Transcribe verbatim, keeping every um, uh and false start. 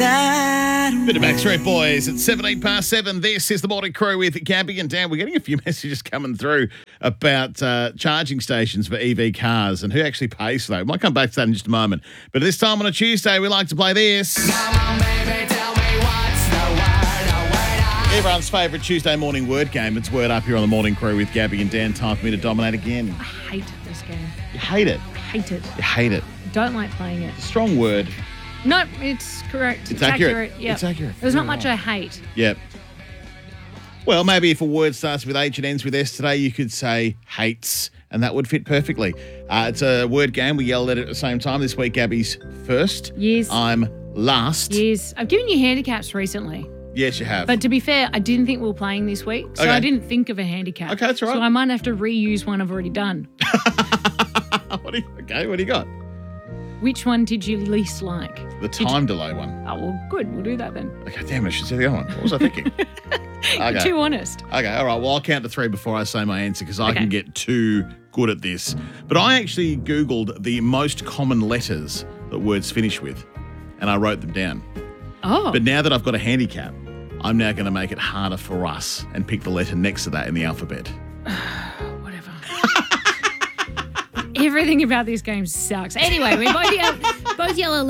that Bit of Backstreet Boys at seventeen past seven. This is the Morning Crew with Gabby and Dan. We're getting a few messages coming through about uh, charging stations for E V cars and who actually pays for that. We might come back to that in just a moment. But this time on a Tuesday, we like to play this. Come on, baby, tell me what's the word, a word I... Everyone's favourite Tuesday morning word game. It's Word Up here on the Morning Crew with Gabby and Dan. Time for me to dominate again. I hate this game. You hate it. I hate it. You hate it. Don't like playing it. Strong word. No, it's correct. It's accurate. Yep. It's accurate. There's not Very much well. I hate. Yep. Well, maybe if a word starts with H and ends with S today, you could say hates, and that would fit perfectly. Uh, it's a word game. We yelled at it at the same time. This week, Gabby's first. Yes. I'm last. Yes. I've given you handicaps recently. Yes, you have. But to be fair, I didn't think we were playing this week, so Okay. I didn't think of a handicap. Okay, that's all right. So I might have to reuse one I've already done. what do you, okay, what do you got? Which one did you least like? The time delay one. Oh, well, good. We'll do that then. Okay, damn it, I should say the other one. What was I thinking? You're Okay. too honest. Okay, all right. Well, I'll count to three before I say my answer because I Okay. can get too good at this. But I actually Googled the most common letters that words finish with, and I wrote them down. Oh. But now that I've got a handicap, I'm now going to make it harder for us and pick the letter next to that in the alphabet. Whatever. Everything about this game sucks. Anyway, we both yell, both yell